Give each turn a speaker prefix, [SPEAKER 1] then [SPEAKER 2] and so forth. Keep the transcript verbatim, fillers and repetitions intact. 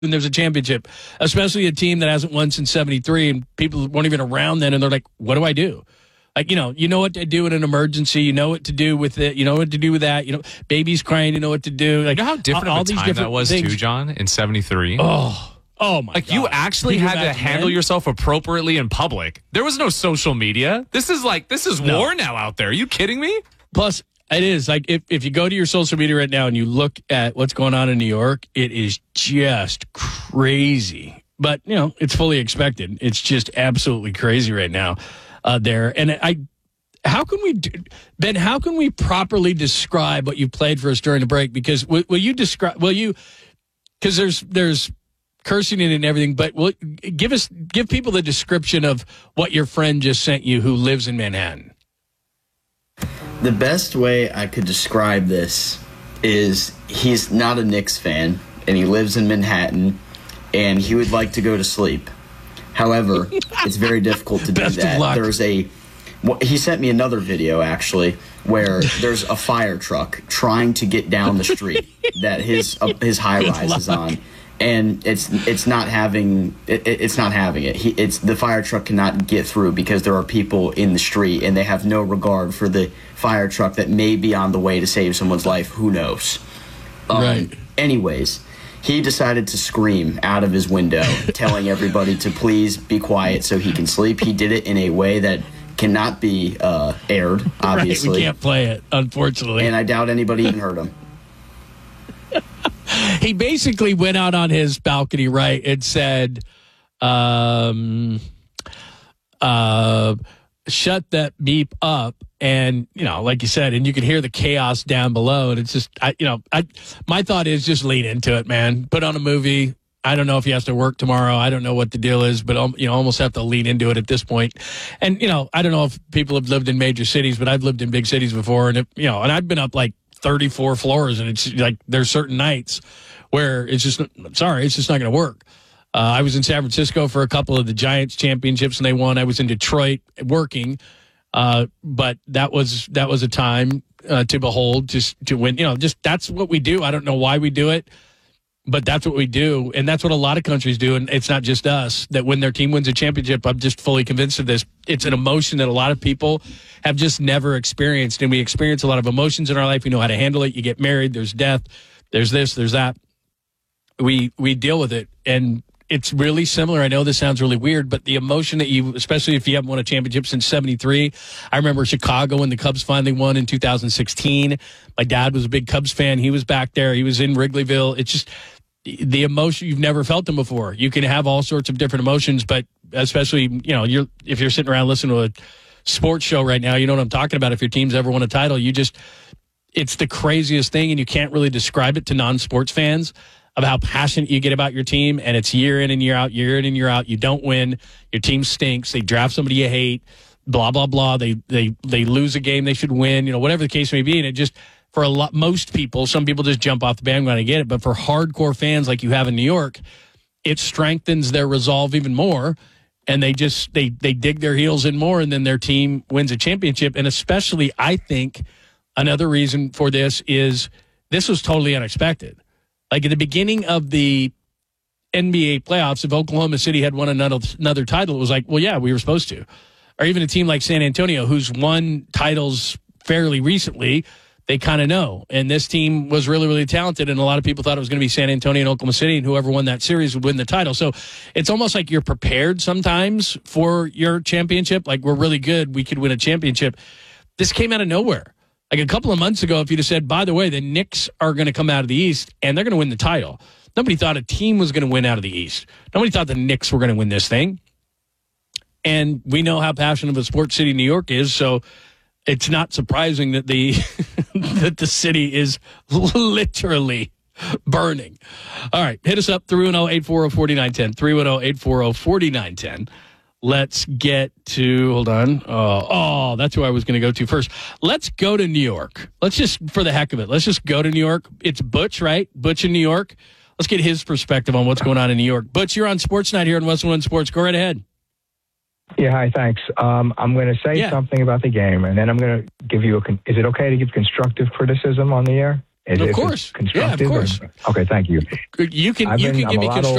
[SPEAKER 1] when there's a championship, especially a team that hasn't won since seventy-three, and people weren't even around then, and they're like, what do I do? Like, you know, you know what to do in an emergency. You know what to do with it. You know what to do with that. You know, baby's crying. You know what to do. Like,
[SPEAKER 2] you know how different all,
[SPEAKER 1] all
[SPEAKER 2] of a
[SPEAKER 1] these
[SPEAKER 2] time
[SPEAKER 1] different
[SPEAKER 2] that was,
[SPEAKER 1] things.
[SPEAKER 2] too, John, in seventy-three?
[SPEAKER 1] Oh, oh my
[SPEAKER 2] like,
[SPEAKER 1] God.
[SPEAKER 2] you actually
[SPEAKER 1] Can you
[SPEAKER 2] had to
[SPEAKER 1] imagine,
[SPEAKER 2] handle
[SPEAKER 1] man?
[SPEAKER 2] yourself appropriately in public. There was no social media. This is like, this is
[SPEAKER 1] No.
[SPEAKER 2] war now out there. Are you kidding me?
[SPEAKER 1] Plus, it is. Like, if, if you go to your social media right now and you look at what's going on in New York, it is just crazy. But, you know, it's fully expected. It's just absolutely crazy right now uh, there. And I... How can we, do, Ben, how can we properly describe what you played for us during the break? Because will, will you describe, will you, because there's, there's cursing in it and everything, but will, give us, give people the description of what your friend just sent you who lives in Manhattan.
[SPEAKER 3] The best way I could describe this is he's not a Knicks fan, and he lives in Manhattan, and he would like to go to sleep. However, it's very difficult to do
[SPEAKER 1] Best of
[SPEAKER 3] that.
[SPEAKER 1] luck.
[SPEAKER 3] There's a Well, he sent me another video, actually, where there's a fire truck trying to get down the street that his uh, his high rise is on, and it's it's not having it, it's not having it. He, it's the fire truck cannot get through because there are people in the street, and they have no regard for the fire truck that may be on the way to save someone's life. Who knows? Um,
[SPEAKER 1] Right.
[SPEAKER 3] Anyways, he decided to scream out of his window, telling everybody to please be quiet so he can sleep. He did it in a way that cannot be uh, aired, obviously.
[SPEAKER 1] Right, we can't play it, unfortunately.
[SPEAKER 3] And I doubt anybody even heard him.
[SPEAKER 1] He basically went out on his balcony, right, and said, um, uh, shut that beep up. And, you know, like you said, and you can hear the chaos down below. And it's just, I, you know, I, my thought is just lean into it, man. Put on a movie. I don't know if he has to work tomorrow. I don't know what the deal is, but um, you know, almost have to lean into it at this point. And you know, I don't know if people have lived in major cities, but I've lived in big cities before, and if, you know, and I've been up like thirty-four floors, and it's like there's certain nights where it's just sorry, it's just not going to work. Uh, I was in San Francisco for a couple of the Giants championships, and they won. I was in Detroit working, uh, but that was that was a time uh, to behold, just to win. You know, just that's what we do. I don't know why we do it. But that's what we do, and that's what a lot of countries do, and it's not just us, that when their team wins a championship, I'm just fully convinced of this. It's an emotion that a lot of people have just never experienced, and we experience a lot of emotions in our life. We know how to handle it. You get married, there's death, there's this, there's that. We we deal with it, and it's really similar. I know this sounds really weird, but the emotion that you, especially if you haven't won a championship since seventy-three, I remember Chicago when the Cubs finally won in two thousand sixteen. My dad was a big Cubs fan. He was back there. He was in Wrigleyville. It's just the emotion, you've never felt them before. You can have all sorts of different emotions, but especially, you know, you're if you're sitting around listening to a sports show right now, you know what I'm talking about. If your team's ever won a title, you just, it's the craziest thing, and you can't really describe it to non-sports fans of how passionate you get about your team, and it's year in and year out, year in and year out. You don't win. Your team stinks. They draft somebody you hate, blah, blah, blah. They they they lose a game they should win, you know, whatever the case may be. And it just, for a lot, most people, some people just jump off the bandwagon and get it. But for hardcore fans like you have in New York, it strengthens their resolve even more. And they just, they they dig their heels in more, and then their team wins a championship. And especially, I think, another reason for this is this was totally unexpected. Like at the beginning of the N B A playoffs, if Oklahoma City had won another, another title, it was like, well, yeah, we were supposed to. Or even a team like San Antonio, who's won titles fairly recently, they kind of know. And this team was really, really talented, and a lot of people thought it was going to be San Antonio and Oklahoma City, and whoever won that series would win the title. So it's almost like you're prepared sometimes for your championship. Like, we're really good, we could win a championship. This came out of nowhere. Like a couple of months ago, if you'd have said, by the way, the Knicks are going to come out of the East, and they're going to win the title. Nobody thought a team was going to win out of the East. Nobody thought the Knicks were going to win this thing. And we know how passionate of a sports city New York is, so it's not surprising that the that the city is literally burning. All right, hit us up, three one zero, eight four zero, four nine one zero, three one zero, eight four zero, four nine one zero. Let's get to, hold on. Oh, oh that's who I was going to go to first. Let's go to New York. Let's just, for the heck of it, let's just go to New York. It's Butch, right? Butch in New York. Let's get his perspective on what's going on in New York. Butch, you're on Sports Night here on Western One Sports. Go right ahead.
[SPEAKER 4] Yeah, hi, thanks. Um, I'm going to say
[SPEAKER 1] yeah.
[SPEAKER 4] something about the game, and then I'm going to give you a, con- is it okay to give constructive criticism on the air? If
[SPEAKER 1] Of
[SPEAKER 4] it's
[SPEAKER 1] course. Yeah, of
[SPEAKER 4] constructive
[SPEAKER 1] course.
[SPEAKER 4] or- okay, thank you.
[SPEAKER 1] You can
[SPEAKER 4] I've
[SPEAKER 1] you
[SPEAKER 4] been-
[SPEAKER 1] can
[SPEAKER 4] I'm
[SPEAKER 1] give
[SPEAKER 4] a
[SPEAKER 1] me
[SPEAKER 4] lot
[SPEAKER 1] constructive